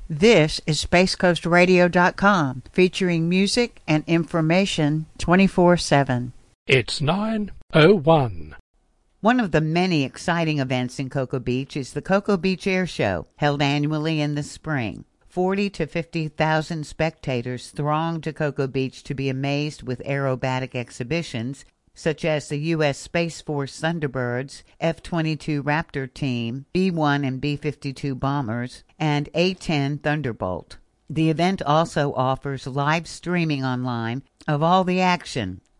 This is SpaceCoastRadio.com, featuring music and information 24/7. It's 9:01. One of the many exciting events in Cocoa Beach is the Cocoa Beach Air Show, held annually in the spring. 40 to 50,000 spectators throng to Cocoa Beach to be amazed with aerobatic exhibitions, such as the U.S. Space Force Thunderbirds, F-22 Raptor team, B-1 and B-52 bombers, and A-10 Thunderbolt. The event also offers live streaming online of all the action,